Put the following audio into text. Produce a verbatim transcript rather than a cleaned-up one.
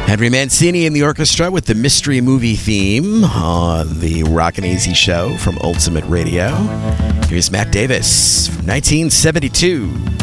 Henry Mancini and the orchestra with the mystery movie theme on the Rockin' Easy show from Ultimate Radio. Here's Matt Davis from nineteen seventy-two.